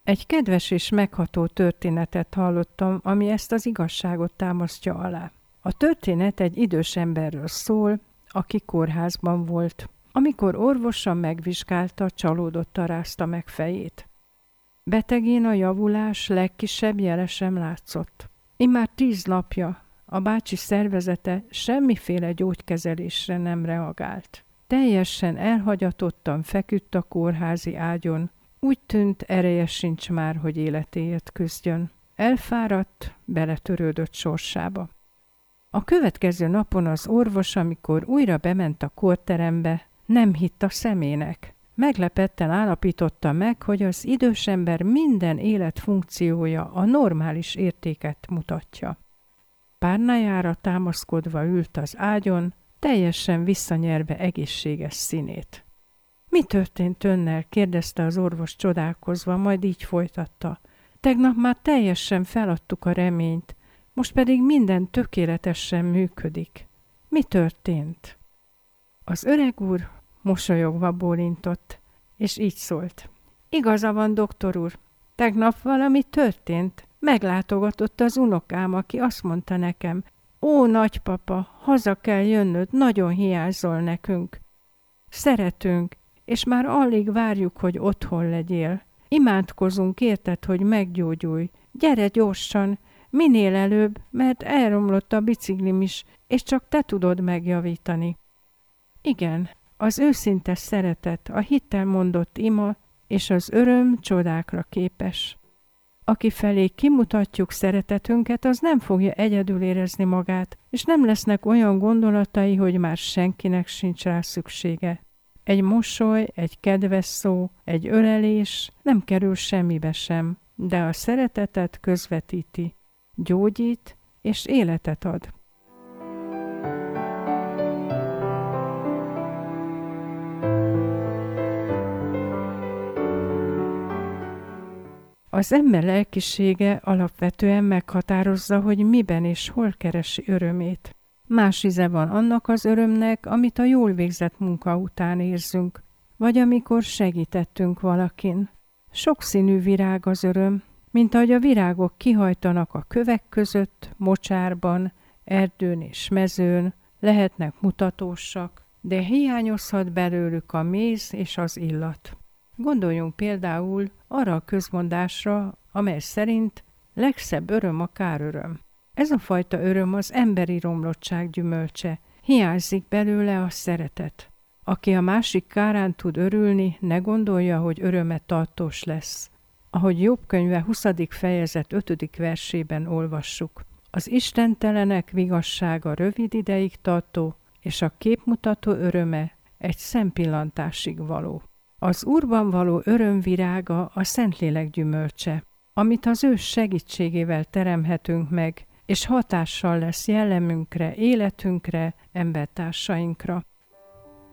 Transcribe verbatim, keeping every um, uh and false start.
Egy kedves és megható történetet hallottam, ami ezt az igazságot támasztja alá. A történet egy idős emberről szól, aki kórházban volt. Amikor orvosa megvizsgálta, csalódottan rázta meg fejét. Betegén a javulás legkisebb jele sem látszott. Immár tíz napja a bácsi szervezete semmiféle gyógykezelésre nem reagált. Teljesen elhagyatottan feküdt a kórházi ágyon, úgy tűnt, ereje sincs már, hogy életéért küzdjön. Elfáradt, beletörődött sorsába. A következő napon az orvos, amikor újra bement a kórterembe, nem hitt a szemének. Meglepetten állapította meg, hogy az idős ember minden életfunkciója a normális értéket mutatja. Párnájára támaszkodva ült az ágyon, teljesen visszanyerve egészséges színét. Mi történt önnel? Kérdezte az orvos csodálkozva, majd így folytatta. Tegnap már teljesen feladtuk a reményt, most pedig minden tökéletesen működik. Mi történt? Az öreg úr mosolyogva bólintott, és így szólt. Igaza van, doktor úr, tegnap valami történt. Meglátogatott az unokám, aki azt mondta nekem, ó, nagypapa, haza kell jönnöd, nagyon hiányzol nekünk. Szeretünk, és már alig várjuk, hogy otthon legyél. Imádkozunk érted, hogy meggyógyulj. Gyere gyorsan, minél előbb, mert elromlott a biciklim is, és csak te tudod megjavítani. Igen, az őszinte szeretet, a hittel mondott ima, és az öröm csodákra képes. Aki felé kimutatjuk szeretetünket, az nem fogja egyedül érezni magát, és nem lesznek olyan gondolatai, hogy már senkinek sincs rá szüksége. Egy mosoly, egy kedves szó, egy ölelés nem kerül semmibe sem, de a szeretetet közvetíti, gyógyít és életet ad. Az ember lelkisége alapvetően meghatározza, hogy miben és hol keresi örömét. Más íze van annak az örömnek, amit a jól végzett munka után érzünk, vagy amikor segítettünk valakin. Sokszínű virág az öröm, mint ahogy a virágok kihajtanak a kövek között, mocsárban, erdőn és mezőn, lehetnek mutatósak, de hiányozhat belőlük a méz és az illat. Gondoljunk például arra a közmondásra, amely szerint legszebb öröm a káröröm. Ez a fajta öröm az emberi romlottság gyümölcse, hiányzik belőle a szeretet. Aki a másik kárán tud örülni, ne gondolja, hogy öröme tartós lesz. Ahogy Jobb könyve huszadik fejezet ötödik versében olvassuk. Az istentelenek vigassága rövid ideig tartó, és a képmutató öröme egy szempillantásig való. Az Úrban való öröm virága a Szentlélek gyümölcse, amit az ő segítségével teremhetünk meg, és hatással lesz jellemünkre, életünkre, embertársainkra.